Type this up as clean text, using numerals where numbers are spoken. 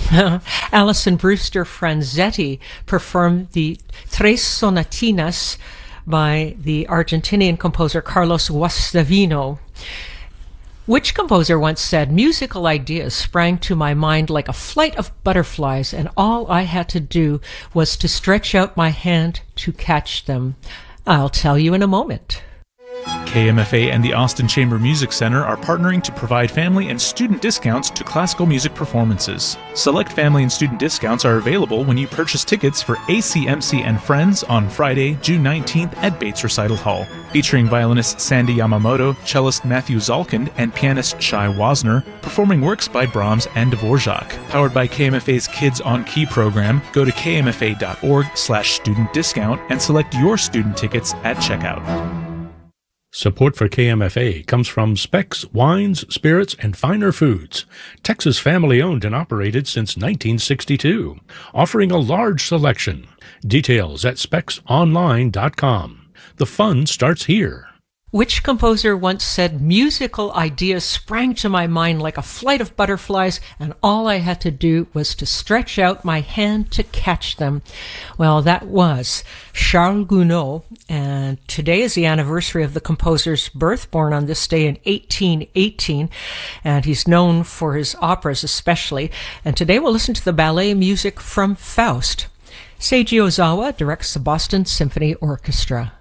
Alison Brewster Franzetti performed the Tres Sonatinas by the Argentinian composer Carlos Guastavino. Which composer once said, "Musical ideas sprang to my mind like a flight of butterflies, and all I had to do was to stretch out my hand to catch them." I'll tell you in a moment. KMFA and the Austin Chamber Music Center are partnering to provide family and student discounts to classical music performances. Select family and student discounts are available when you purchase tickets for ACMC and Friends on Friday, June 19th at Bates Recital Hall. Featuring violinist Sandy Yamamoto, cellist Matthew Zalkind, and pianist Shai Wasner, performing works by Brahms and Dvorak. Powered by KMFA's Kids on Key program, go to kmfa.org/student discount and select your student tickets at checkout. Support for KMFA comes from Specs Wines, Spirits, and Finer Foods, Texas family-owned and operated since 1962, offering a large selection. Details at specsonline.com. The fun starts here. Which composer once said, "Musical ideas sprang to my mind like a flight of butterflies, and all I had to do was to stretch out my hand to catch them"? Well, that was Charles Gounod, and today is the anniversary of the composer's birth, born on this day in 1818, and he's known for his operas especially. And today we'll listen to the ballet music from Faust. Seiji Ozawa directs the Boston Symphony Orchestra.